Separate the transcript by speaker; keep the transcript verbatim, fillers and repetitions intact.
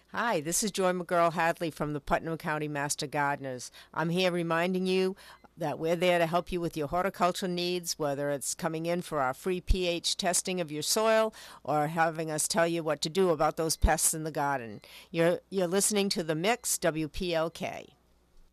Speaker 1: Hi, this is Joy McGurl Hadley from the Putnam County Master Gardeners. I'm here reminding you that we're there to help you with your horticulture needs, whether it's coming in for our free pH testing of your soil or having us tell you what to do about those pests in the garden. You're, you're listening to The Mix, W P L K.